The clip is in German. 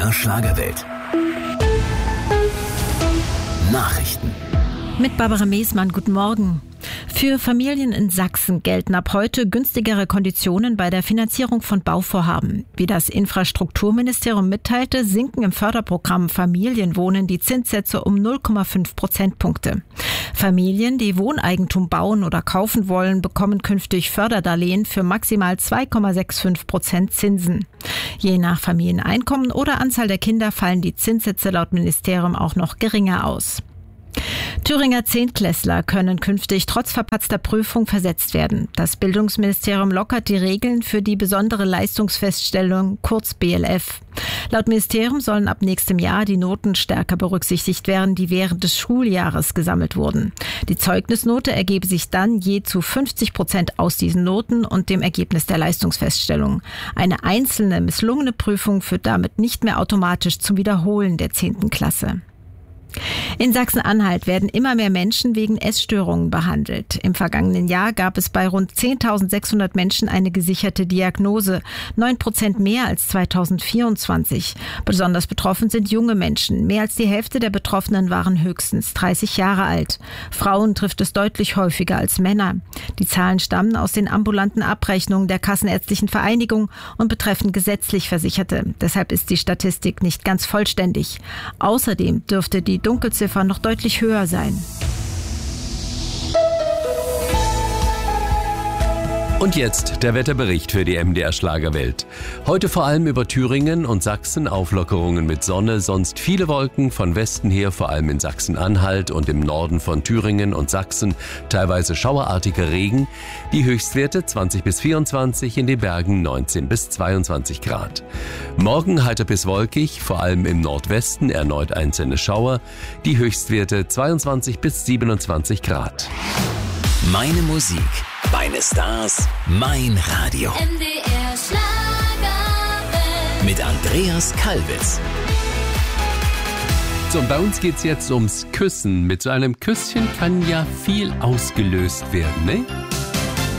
MDR Schlagerwelt. Nachrichten. Mit Barbara Meesmann, guten Morgen. Für Familien in Sachsen gelten ab heute günstigere Konditionen bei der Finanzierung von Bauvorhaben. Wie das Infrastrukturministerium mitteilte, sinken im Förderprogramm Familienwohnen die Zinssätze um 0,5 Prozentpunkte. Familien, die Wohneigentum bauen oder kaufen wollen, bekommen künftig Förderdarlehen für maximal 2,65% Zinsen. Je nach Familieneinkommen oder Anzahl der Kinder fallen die Zinssätze laut Ministerium auch noch geringer aus. Thüringer Zehntklässler können künftig trotz verpatzter Prüfung versetzt werden. Das Bildungsministerium lockert die Regeln für die besondere Leistungsfeststellung, kurz BLF. Laut Ministerium sollen ab nächstem Jahr die Noten stärker berücksichtigt werden, die während des Schuljahres gesammelt wurden. Die Zeugnisnote ergebe sich dann je zu 50% aus diesen Noten und dem Ergebnis der Leistungsfeststellung. Eine einzelne misslungene Prüfung führt damit nicht mehr automatisch zum Wiederholen der 10. Klasse. In Sachsen-Anhalt werden immer mehr Menschen wegen Essstörungen behandelt. Im vergangenen Jahr gab es bei rund 10.600 Menschen eine gesicherte Diagnose, 9% mehr als 2024. Besonders betroffen sind junge Menschen. Mehr als die Hälfte der Betroffenen waren höchstens 30 Jahre alt. Frauen trifft es deutlich häufiger als Männer. Die Zahlen stammen aus den ambulanten Abrechnungen der Kassenärztlichen Vereinigung und betreffen gesetzlich Versicherte. Deshalb ist die Statistik nicht ganz vollständig. Außerdem dürfte die Dunkelziffer noch deutlich höher sein. Und jetzt der Wetterbericht für die MDR Schlagerwelt. Heute vor allem über Thüringen und Sachsen Auflockerungen mit Sonne, sonst viele Wolken, von Westen her vor allem in Sachsen-Anhalt und im Norden von Thüringen und Sachsen teilweise schauerartiger Regen. Die Höchstwerte 20 bis 24, in den Bergen 19 bis 22 Grad. Morgen heiter bis wolkig, vor allem im Nordwesten erneut einzelne Schauer. Die Höchstwerte 22 bis 27 Grad. Meine Musik, meine Stars, mein Radio. MDR Schlagerwelt. Mit Andreas Kalbitz. So, und bei uns geht's jetzt ums Küssen. Mit so einem Küsschen kann ja viel ausgelöst werden, ne?